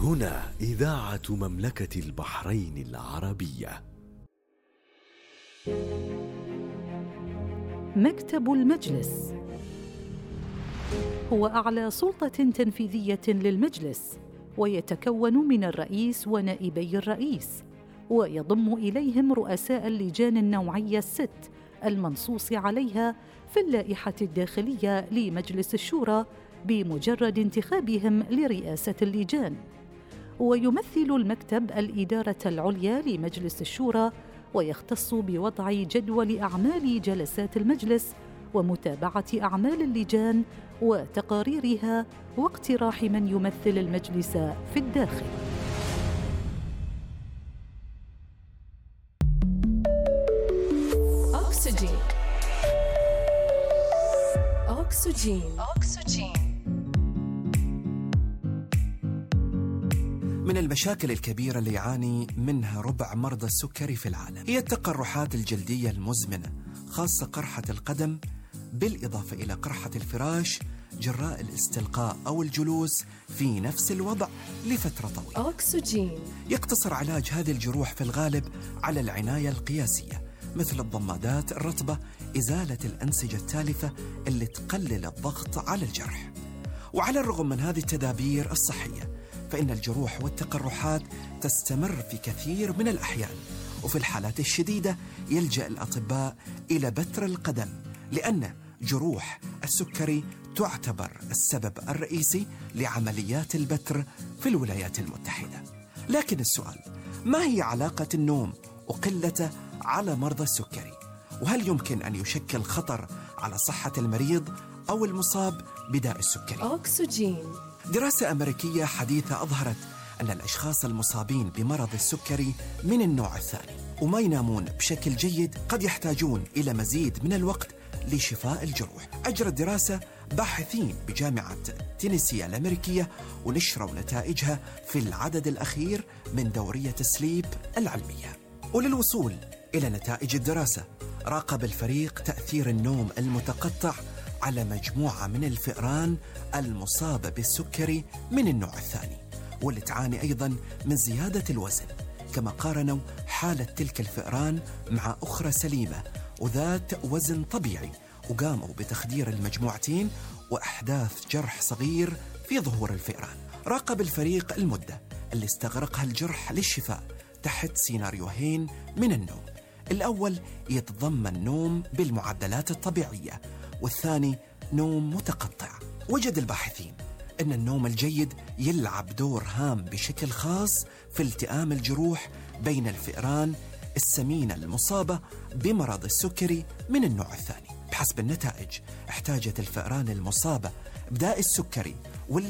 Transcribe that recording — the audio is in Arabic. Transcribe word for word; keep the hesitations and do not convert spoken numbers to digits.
هنا إذاعة مملكة البحرين العربية. مكتب المجلس هو أعلى سلطة تنفيذية للمجلس، ويتكون من الرئيس ونائبي الرئيس، ويضم إليهم رؤساء اللجان النوعية الست المنصوص عليها في اللائحة الداخلية لمجلس الشورى بمجرد انتخابهم لرئاسة اللجان. ويمثل المكتب الإدارة العليا لمجلس الشورى، ويختص بوضع جدول أعمال جلسات المجلس ومتابعة أعمال اللجان وتقاريرها واقتراح من يمثل المجلس في الداخل. أكسجين أكسجين أكسجين من المشاكل الكبيرة اللي يعاني منها ربع مرضى السكري في العالم هي التقرحات الجلدية المزمنة، خاصة قرحة القدم، بالإضافة إلى قرحة الفراش جراء الاستلقاء أو الجلوس في نفس الوضع لفترة طويلة. أكسجين يقتصر علاج هذه الجروح في الغالب على العناية القياسية، مثل الضمادات الرطبة، إزالة الأنسجة التالفة اللي تقلل الضغط على الجرح. وعلى الرغم من هذه التدابير الصحية، فإن الجروح والتقرحات تستمر في كثير من الأحيان، وفي الحالات الشديدة يلجأ الأطباء إلى بتر القدم، لأن جروح السكري تعتبر السبب الرئيسي لعمليات البتر في الولايات المتحدة. لكن السؤال، ما هي علاقة النوم وقلته على مرضى السكري؟ وهل يمكن أن يشكل خطر على صحة المريض أو المصاب بداء السكري؟ أكسجين دراسة أمريكية حديثة أظهرت أن الأشخاص المصابين بمرض السكري من النوع الثاني وما ينامون بشكل جيد قد يحتاجون إلى مزيد من الوقت لشفاء الجروح. أجرت دراسة باحثين بجامعة تينيسي الأمريكية ونشروا نتائجها في العدد الأخير من دورية سليب العلمية. وللوصول إلى نتائج الدراسة، راقب الفريق تأثير النوم المتقطع على مجموعة من الفئران المصابة بالسكري من النوع الثاني، واللي تعاني أيضاً من زيادة الوزن. كما قارنوا حالة تلك الفئران مع أخرى سليمة وذات وزن طبيعي، وقاموا بتخدير المجموعتين وأحداث جرح صغير في ظهور الفئران. راقب الفريق المدة اللي استغرقها الجرح للشفاء تحت سيناريوهين من النوم. الأول يتضمن نوم بالمعدلات الطبيعية، والثاني نوم متقطع. وجد الباحثين أن النوم الجيد يلعب دور هام بشكل خاص في التئام الجروح بين الفئران السمينة المصابة بمرض السكري من النوع الثاني. بحسب النتائج، احتاجت الفئران المصابة بداء السكري واللي